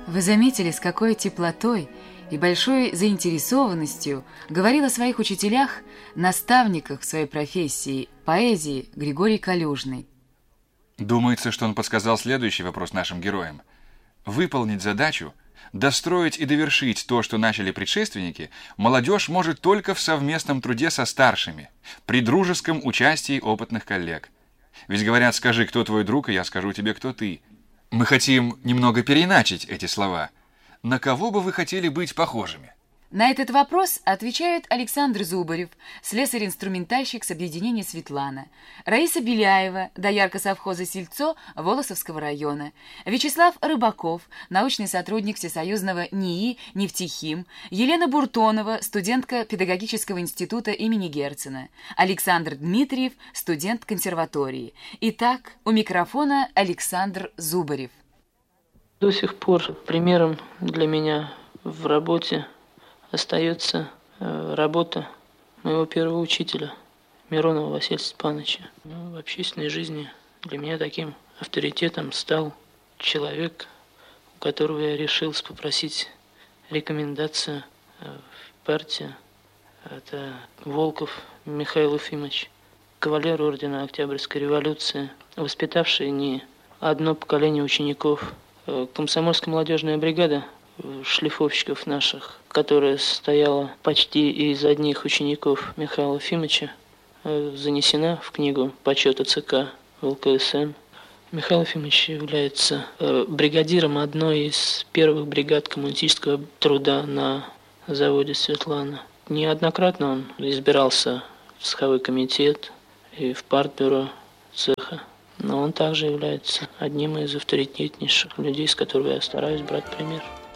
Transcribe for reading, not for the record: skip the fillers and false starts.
Вы заметили, с какой теплотой и большой заинтересованностью говорил о своих учителях, наставниках в своей профессии, поэзии Григорий Калюжный? Думается, что он подсказал следующий вопрос нашим героям. Выполнить задачу, достроить и довершить то, что начали предшественники, молодежь может только в совместном труде со старшими, при дружеском участии опытных коллег. Ведь говорят: «Скажи, кто твой друг, и я скажу тебе, кто ты». Мы хотим немного переиначить эти слова. На кого бы вы хотели быть похожими? На этот вопрос отвечают Александр Зубарев, слесарь-инструментальщик с объединения «Светлана», Раиса Беляева, доярка совхоза «Сельцо» Волосовского района, Вячеслав Рыбаков, научный сотрудник Всесоюзного НИИ «Нефтехим», Елена Буртонова, студентка педагогического института имени Герцена, Александр Дмитриев, студент консерватории. Итак, у микрофона Александр Зубарев. До сих пор примером для меня в работе остается работа моего первого учителя, Миронова Василия Степановича. В общественной жизни для меня таким авторитетом стал человек, у которого я решился попросить рекомендацию в партию. Это Волков Михаил Ефимович, кавалер ордена Октябрьской революции, воспитавший не одно поколение учеников. Комсомольская молодежная бригада шлифовщиков наших, которая состояла почти из одних учеников Михаила Ефимовича, занесена в книгу почета ЦК ВЛКСМ. Михаил Ефимович является бригадиром одной из первых бригад коммунистического труда на заводе «Светлана». Неоднократно он избирался в цеховой комитет и в партбюро цеха. Но он также является одним из авторитетнейших людей, с которыми я стараюсь брать пример.